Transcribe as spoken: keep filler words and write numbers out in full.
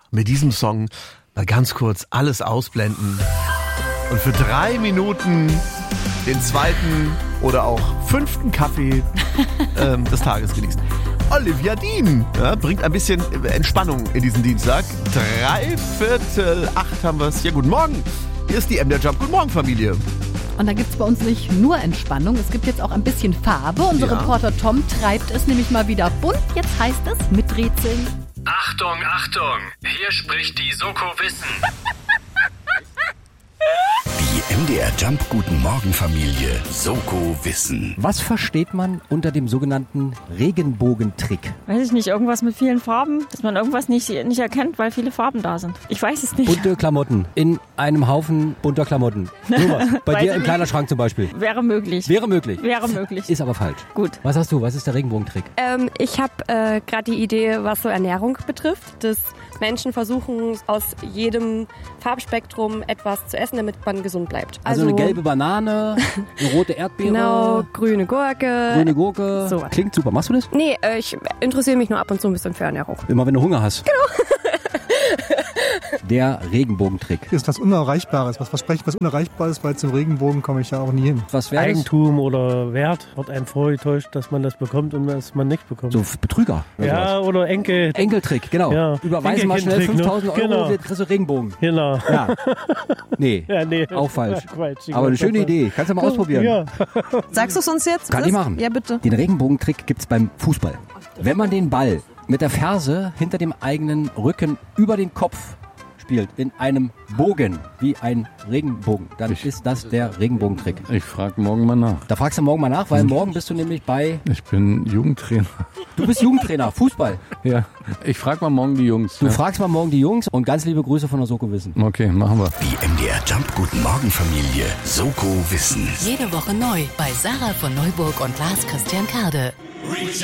mit diesem Song mal ganz kurz alles ausblenden und für drei Minuten den zweiten oder auch fünften Kaffee ähm, des Tages genießen. Olivia Dean ja, bringt ein bisschen Entspannung in diesen Dienstag. Dreiviertel acht haben wir es. Ja, guten Morgen. Hier ist die M D R Jump. Guten Morgen, Familie. Und da gibt es bei uns nicht nur Entspannung, es gibt jetzt auch ein bisschen Farbe. Unser Ja. Reporter Tom treibt es nämlich mal wieder bunt. Jetzt heißt es miträtseln. Achtung, Achtung! Hier spricht die Soko Wissen. Die M D R Jump Guten Morgen Familie Soko Wissen. Was versteht man unter dem sogenannten Regenbogentrick? Weiß ich nicht, irgendwas mit vielen Farben, dass man irgendwas nicht, nicht erkennt, weil viele Farben da sind. Ich weiß es nicht. Bunte Klamotten in einem Haufen bunter Klamotten. Sowas. Bei Weiß dir ich im nicht. Kleiderschrank zum Beispiel. Wäre möglich. Wäre möglich. Wäre möglich. Ist aber falsch. Gut. Was hast du? Was ist der Regenbogentrick? Ähm, ich habe äh, gerade die Idee, was so Ernährung betrifft, dass Menschen versuchen, aus jedem Farbspektrum etwas zu essen, damit man gesund bleibt. Also, eine gelbe Banane, eine rote Erdbeere, Genau, grüne Gurke. grüne Gurke. sowas. Klingt super. Machst du das? Nee, äh, ich interessiere mich nur ab und zu ein bisschen für Ernährung. Immer wenn du Hunger hast. Genau. Der Regenbogentrick. Ist was Unerreichbares, was Versprechen, was Unerreichbares, weil zum Regenbogen komme ich ja auch nie hin. Was wäre das? Eigentum oder Wert wird einem vorgetäuscht, dass man das bekommt und das man nicht bekommt. So Betrüger. oder ja, sowas. oder Enkel. Enkeltrick, genau. Ja. Überweisen mal schnell Enkelkindtrick, ne? fünftausend Euro, Genau. wird kriegst du Regenbogen. Genau. Ja. Nee, Ja, nee. auch falsch. Quatsch, Aber eine schöne Idee. Kannst du mal ausprobieren. Ja. Sagst du es uns jetzt? Kann ich machen. Ja, bitte. Den Regenbogentrick gibt's beim Fußball. Wenn man den Ball mit der Ferse hinter dem eigenen Rücken über den Kopf spielt, in einem Bogen, wie ein Regenbogen, dann ist das der Regenbogentrick. Ich frage morgen mal nach. Da fragst du morgen mal nach, weil morgen bist du nämlich bei... Ich bin Jugendtrainer. Du bist Jugendtrainer, Fußball. Ja, ich frage mal morgen die Jungs. Du ja. fragst mal morgen die Jungs und ganz liebe Grüße von der Soko Wissen. Okay, machen wir. Die M D R Jump Guten Morgen Familie Soko Wissen. Jede Woche neu bei Sarah von Neuburg und Lars Christian Kade.